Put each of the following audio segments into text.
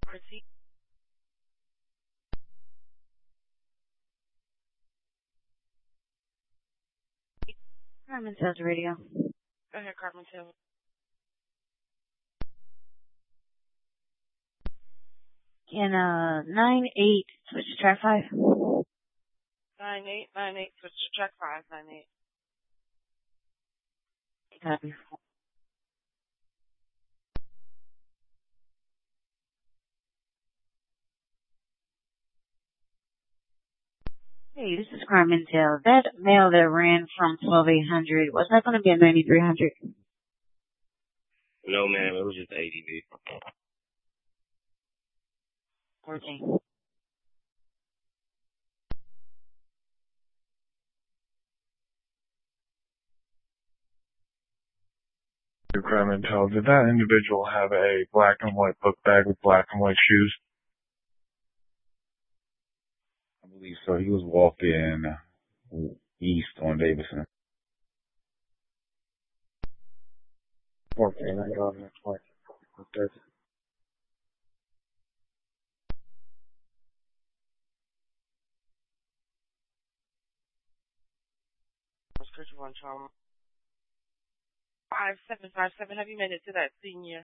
Proceed. Carmen Sales Radio. Go ahead, Carmen. Tell me. Can 9-8 switch to track 5? 9898. Switch to track 598. Copy. Hey, this is Carmen Sales. That mail that ran from 12800, was that going to be a 9300? No, ma'am. It was just ADV. 14. Carmen Sales, did that individual have a black and white book bag with black and white shoes? I believe so. He was walking east on Davidson. 14. I got on that point. Prescription 1 trauma. 5757. Have you made it to that senior?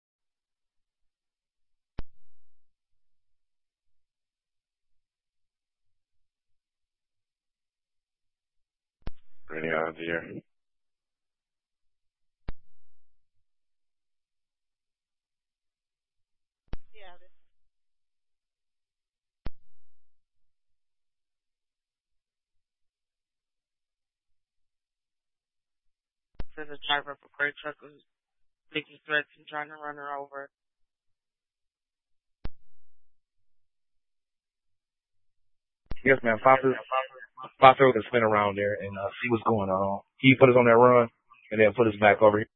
Any idea? Yeah. There's a driver of a freight truck who's making threats and trying to run her over. Yes, ma'am. Fly through and spin around there and see what's going on. He put us on that run and then put us back over here.